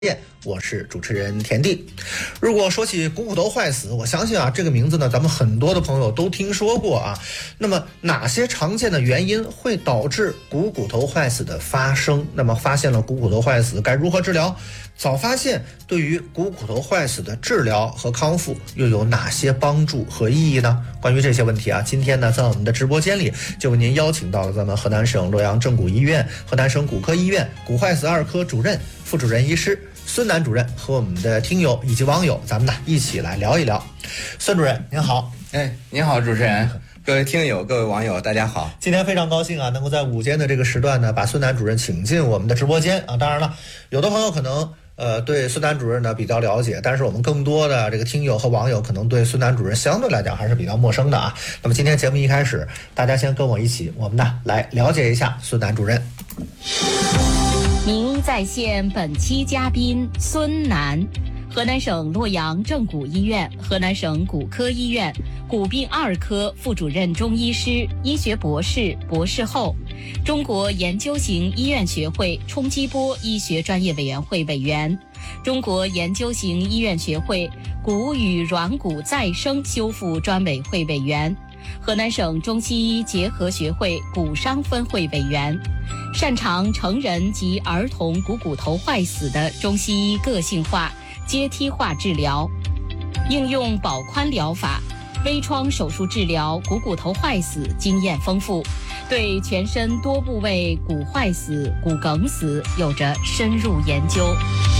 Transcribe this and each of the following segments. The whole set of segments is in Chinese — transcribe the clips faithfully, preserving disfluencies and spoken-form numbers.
我是主持人田地。如果说起股骨头坏死，我相信啊，这个名字呢，咱们很多的朋友都听说过啊。那么哪些常见的原因会导致股骨头坏死的发生？那么发现了股骨头坏死该如何治疗？早发现对于股骨头坏死的治疗和康复又有哪些帮助和意义呢？关于这些问题啊，今天呢，在我们的直播间里就为您邀请到了咱们河南省洛阳正骨医院、河南省骨科医院骨坏死二科主任、副主任医师孙楠主任和我们的听友以及网友，咱们呢一起来聊一聊。孙主任您好。 哎，您好，主持人，各位听友，各位网友，大家好。 今天非常高兴啊，能够在午间的这个时段呢，把孙楠主任请进我们的直播间啊。当然了，有的朋友可能呃对孙楠主任呢比较了解，但是我们更多的这个听友和网友可能对孙楠主任相对来讲还是比较陌生的啊。那么今天节目一开始，大家先跟我一起，我们呢来了解一下孙楠主任。 名医在线本期嘉宾孙楠，河南省洛阳正骨医院、河南省骨科医院骨病二科副主任中医师、医学博士、博士后，中国研究型医院学会冲击波医学专业委员会委员，中国研究型医院学会骨与软骨再生修复专委会委员，河南省中西医结合学会骨伤分会委员，擅长成人及儿童股骨头坏死的中西医个性化、阶梯化治疗，应用保髋疗法、微创手术治疗股骨头坏死经验丰富，对全身多部位骨坏死、骨梗死有着深入研究。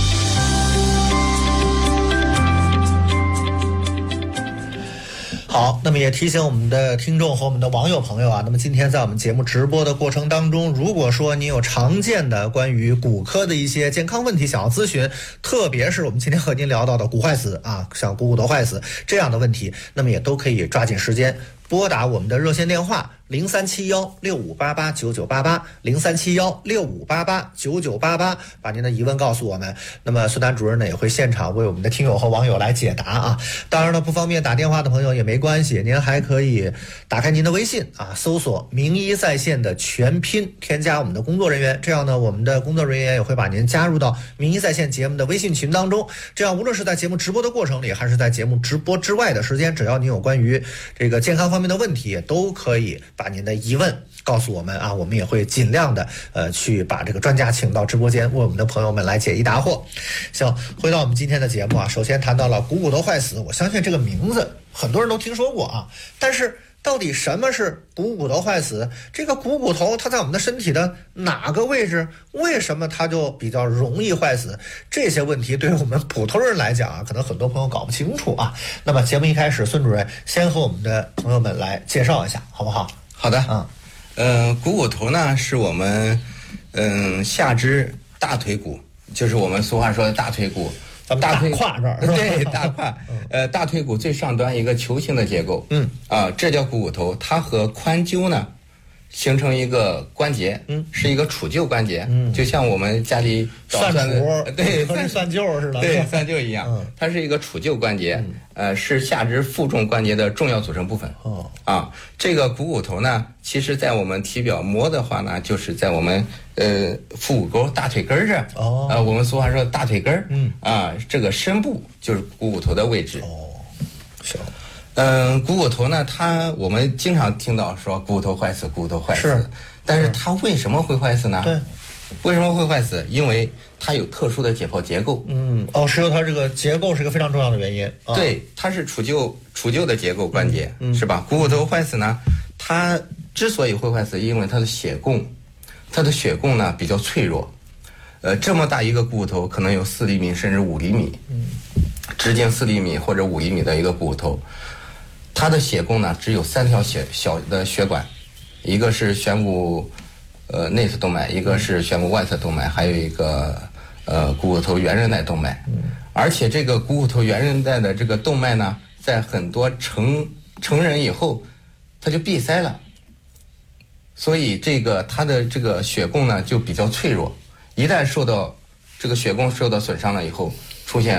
好，那么也提醒我们的听众和我们的网友朋友啊，那么今天在我们节目直播的过程当中，如果说你有常见的关于骨科的一些健康问题想要咨询，特别是我们今天和您聊到的骨坏死啊，像股骨头坏死这样的问题，那么也都可以抓紧时间拨打我们的热线电话零三七幺六五八八九九八八零三七幺六五八八九九八八，把您的疑问告诉我们。那么孙楠主任呢也会现场为我们的听友和网友来解答啊。当然了，不方便打电话的朋友也没关系，您还可以打开您的微信啊，搜索名医在线的全拼，添加我们的工作人员，这样呢我们的工作人员也会把您加入到名医在线节目的微信群当中。这样无论是在节目直播的过程里，还是在节目直播之外的时间，只要您有关于这个健康方面的问题，都可以把您的疑问告诉我们啊，我们也会尽量的呃去把这个专家请到直播间，为我们的朋友们来解疑答惑。行，回到我们今天的节目啊，首先谈到了股骨头坏死，我相信这个名字很多人都听说过啊，但是到底什么是股骨头坏死？这个股骨头它在我们的身体的哪个位置？为什么它就比较容易坏死？这些问题对于我们普通人来讲啊，可能很多朋友搞不清楚啊。那么节目一开始，孙主任先和我们的朋友们来介绍一下，好不好？ 好的， 嗯， 呃，股骨头呢是我们嗯、呃、下肢大腿骨，就是我们俗话说的大腿骨。 咱们大腿胯这儿， 对，大胯，呃，大腿骨最上端一个球形的结构， 嗯， 啊，这叫股骨头，它和髋臼呢形成一个关节， 嗯， 是一个杵臼关节， 嗯， 就像我们家里蒜的， 杵， 对， 和蒜臼似的， 对，蒜臼一样， 嗯， 它是一个杵臼关节， 嗯， 呃，是下肢负重关节的重要组成部分。 哦， 啊，这个股骨头呢，其实在我们体表摸的话呢，就是在我们呃腹股沟大腿根儿这儿， 哦， 呃，我们俗话说大腿根儿， 嗯， 啊，这个深部就是股骨头的位置。 哦，行。 嗯，股骨头呢，它我们经常听到说股骨头坏死，股骨头坏死， 是， 但是它为什么会坏死呢？ 对， 为什么会坏死？因为它有特殊的解剖结构。 嗯，哦，是由它这个结构是一个非常重要的原因。啊、 对，它是杵臼杵臼的结构关节， 嗯嗯、 是吧？股骨头坏死呢，它之所以会坏死，因为它的血供，它的血供呢比较脆弱。呃，这么大一个股骨头，可能有四厘米甚至五厘米， 嗯， 直径四厘米或者五厘米的一个股骨头。它的血供呢，只有三条血小的血管，一个是悬骨呃内侧动脉，一个是悬骨外侧动脉，还有一个呃股骨头圆韧带动脉。 嗯， 而且这个股骨头圆韧带的这个动脉呢，在很多成成人以后，它就闭塞了，所以这个它的这个血供呢就比较脆弱，一旦受到这个血供受到损伤了以后，出现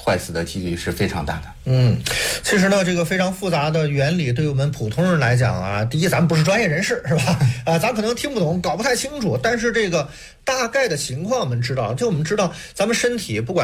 坏死的几率是非常大的。 嗯，其实呢，这个非常复杂的原理，对于我们普通人来讲啊，第一，咱们不是专业人士，是吧？啊，咱可能听不懂，搞不太清楚，但是这个大概的情况我们知道，就我们知道，咱们身体不管